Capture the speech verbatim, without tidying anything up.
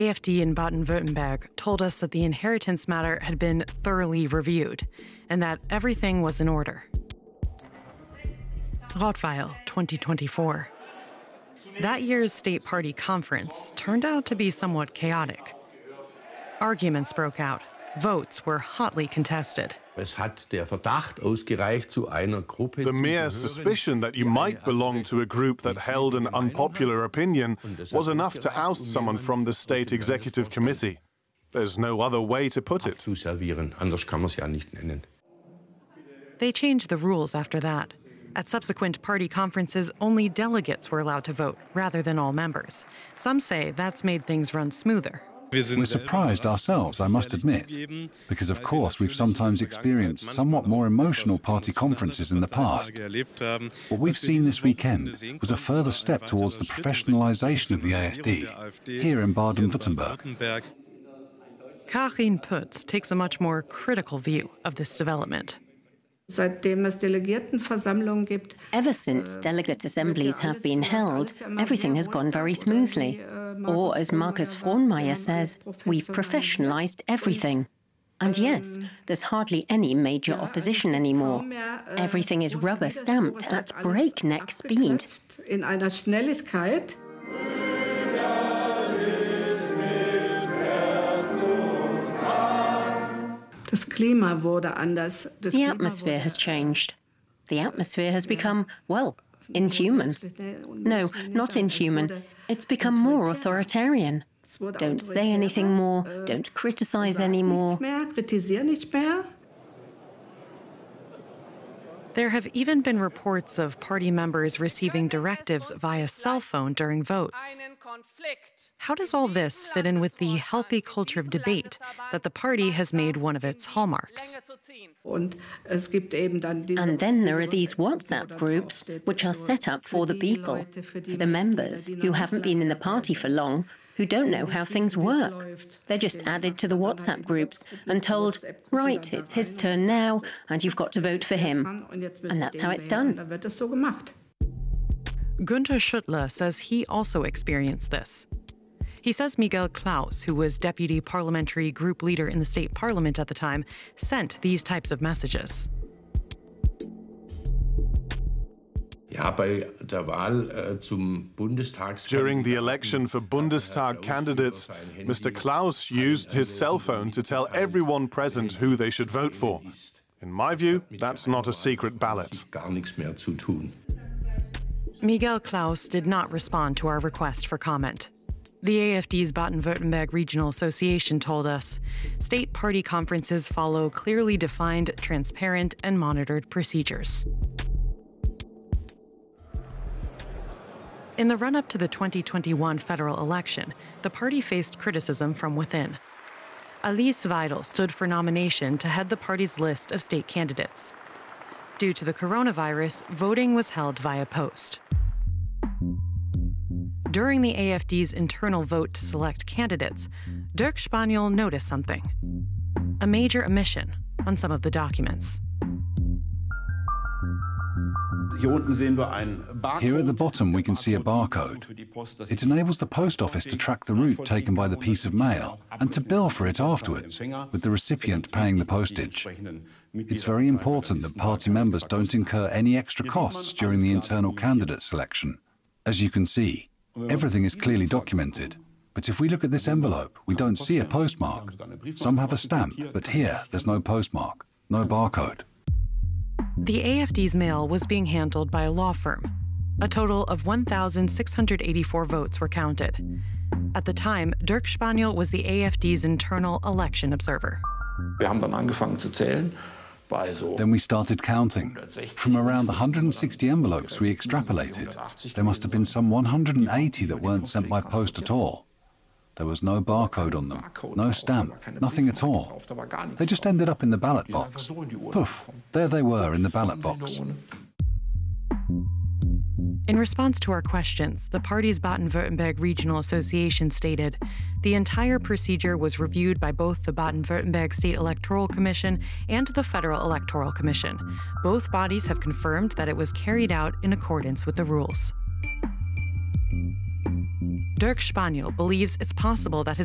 A F D in Baden-Württemberg told us that the inheritance matter had been thoroughly reviewed and that everything was in order. Rottweil, twenty twenty-four. That year's state party conference turned out to be somewhat chaotic. Arguments broke out. Votes were hotly contested. The mere suspicion that you might belong to a group that held an unpopular opinion was enough to oust someone from the state executive committee. There's no other way to put it. They changed the rules after that. At subsequent party conferences, only delegates were allowed to vote, rather than all members. Some say that's made things run smoother. We're surprised ourselves, I must admit, because of course we've sometimes experienced somewhat more emotional party conferences in the past. What we've seen this weekend was a further step towards the professionalization of the A F D, here in Baden-Württemberg. Karin Pütz takes a much more critical view of this development. Ever since delegate assemblies have been held, everything has gone very smoothly. Or, as Markus Frohnmayer says, we've professionalized everything. And yes, there's hardly any major opposition anymore. Everything is rubber-stamped at breakneck speed. The atmosphere has changed. The atmosphere has become, well, inhuman. No, not inhuman. It's become more authoritarian. Don't say anything more, don't criticize anymore. There have even been reports of party members receiving directives via cell phone during votes. How does all this fit in with the healthy culture of debate that the party has made one of its hallmarks? And then there are these WhatsApp groups which are set up for the people, for the members who haven't been in the party for long, who don't know how things work. They're just added to the WhatsApp groups and told, right, it's his turn now, and you've got to vote for him. And that's how it's done. Günther Schüttler says he also experienced this. He says Miguel Klaus, who was deputy parliamentary group leader in the state parliament at the time, sent these types of messages. During the election for Bundestag candidates, Mister Klaus used his cell phone to tell everyone present who they should vote for. In my view, that's not a secret ballot. Miguel Klaus did not respond to our request for comment. The A F D's Baden-Württemberg Regional Association told us, state party conferences follow clearly defined, transparent, and monitored procedures. In the run-up to the twenty twenty-one federal election, the party faced criticism from within. Alice Weidel stood for nomination to head the party's list of state candidates. Due to the coronavirus, voting was held via post. During the A F D's internal vote to select candidates, Dirk Spaniel noticed something: a major omission on some of the documents. Here at the bottom we can see a barcode. It enables the post office to track the route taken by the piece of mail and to bill for it afterwards, with the recipient paying the postage. It's very important that party members don't incur any extra costs during the internal candidate selection. As you can see, everything is clearly documented. But if we look at this envelope, we don't see a postmark. Some have a stamp, but here there's no postmark, no barcode. The A F D's mail was being handled by a law firm. A total of one thousand six hundred eighty-four votes were counted. At the time, Dirk Spaniel was the A F D's internal election observer. Then we started counting. From around one hundred sixty envelopes we extrapolated, there must have been some one hundred eighty that weren't sent by post at all. There was no barcode on them, no stamp, nothing at all. They just ended up in the ballot box. Poof, there they were in the ballot box. In response to our questions, the party's Baden-Württemberg Regional Association stated, the entire procedure was reviewed by both the Baden-Württemberg State Electoral Commission and the Federal Electoral Commission. Both bodies have confirmed that it was carried out in accordance with the rules. Dirk Spaniel believes it's possible that his